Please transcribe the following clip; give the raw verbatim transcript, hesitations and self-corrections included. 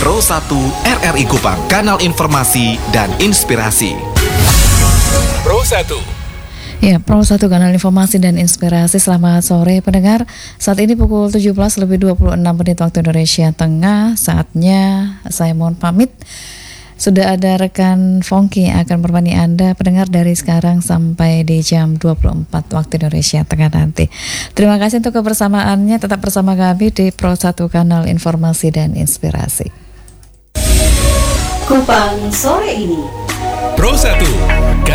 Pro satu R R I Kupang, kanal informasi dan inspirasi. Pro satu. Ya, Pro satu kanal informasi dan inspirasi. Selamat sore pendengar. Saat ini pukul tujuh belas lebih dua puluh enam menit waktu Indonesia Tengah. Saatnya saya mohon pamit. Sudah ada rekan Fongki yang akan menemani Anda pendengar dari sekarang sampai di jam dua puluh empat waktu Indonesia Tengah nanti. Terima kasih untuk kebersamaannya. Tetap bersama kami di Pro satu kanal informasi dan inspirasi. Kupang sore ini. Pro satu